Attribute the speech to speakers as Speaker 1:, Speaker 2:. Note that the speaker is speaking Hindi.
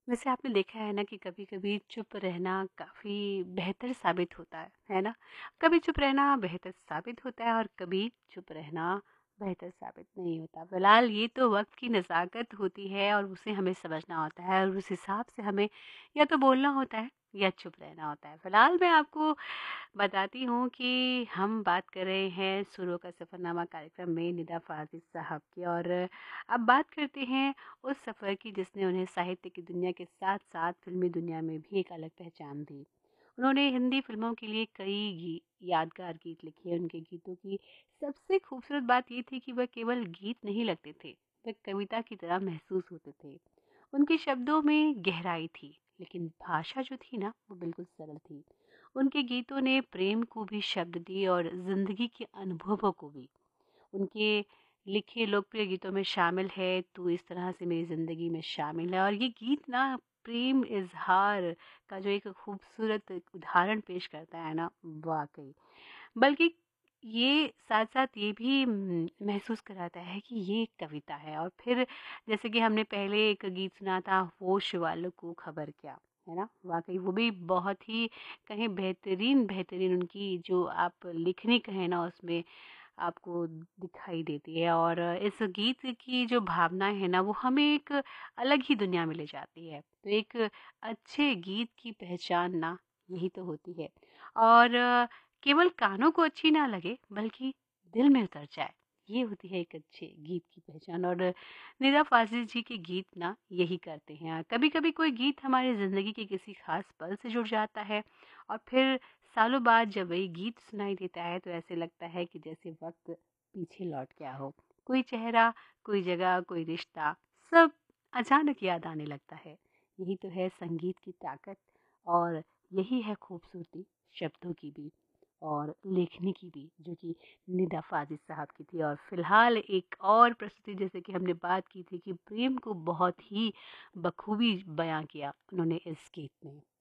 Speaker 1: वैसे आपने देखा है ना कि कभी-कभी चुप रहना काफ़ी बेहतर साबित होता है ना? कभी चुप रहना बेहतर साबित होता है और कभी चुप रहना बेहतर साबित नहीं होता। फ़िलहाल ये तो वक़्त की नज़ाकत होती है और उसे हमें समझना होता है और उस हिसाब से हमें या तो बोलना होता है या चुप रहना होता है। फ़िलहाल मैं आपको बताती हूँ कि हम बात कर रहे हैं सुरों का सफ़रनामा कार्यक्रम में निदा फ़ाज़िल साहब की, और अब बात करते हैं उस सफ़र की जिसने उन्हें साहित्य की दुनिया के साथ-साथ फ़िल्मी दुनिया में भी एक अलग पहचान दी। उन्होंने हिंदी फ़िल्मों के लिए कई यादगार गीत लिखे। उनके गीतों की सबसे खूबसूरत बात ये थी कि वह केवल गीत नहीं लगते थे, वे कविता की तरह महसूस होते थे। उनके शब्दों में गहराई थी, लेकिन भाषा जो थी ना वो बिल्कुल सरल थी। उनके गीतों ने प्रेम को भी शब्द दिए और ज़िंदगी के अनुभवों को भी। उनके लिखे लोकप्रिय गीतों में शामिल है तू इस तरह से मेरी ज़िंदगी में शामिल है, और ये गीत ना प्रेम इज़हार का जो एक खूबसूरत उदाहरण पेश करता है ना, वाक़ई। बल्कि ये साथ-साथ ये भी महसूस कराता है कि ये एक कविता है। और फिर जैसे कि हमने पहले एक गीत सुना था, होश वालों को खबर क्या, है ना? वाक़ई वो भी बहुत ही कहें बेहतरीन उनकी जो आप लिखनी कहें ना उसमें आपको दिखाई देती है। और इस गीत की जो भावनाएँ हैं ना वो हमें एक अलग ही दुनिया में ले जाती है। तो एक अच्छे गीत की पहचान ना यही तो होती है। और केवल कानों को अच्छी ना लगे बल्कि दिल में उतर जाए, ये होती है एक अच्छे गीत की पहचान। और निदा फ़ाज़िल जी के गीत ना यही करते हैं। कभी-कभी कोई गीत हमारी ज़िंदगी के किसी ख़ास पल से जुड़ जाता है और फिर सालों बाद जब वही गीत सुनाई देता है तो ऐसे लगता है कि जैसे वक़्त पीछे लौट गया हो। कोई चेहरा, कोई जगह, कोई रिश्ता, सब अचानक याद आने लगता है। यही तो है संगीत की ताकत, और यही है खूबसूरती शब्दों की भी और लेखनी की भी, जो कि निदा फ़ाज़िल साहब की थी। और फ़िलहाल एक और प्रस्तुति, जैसे कि हमने बात की थी कि प्रेम को बहुत ही बखूबी बयाँ किया उन्होंने इस गीत में।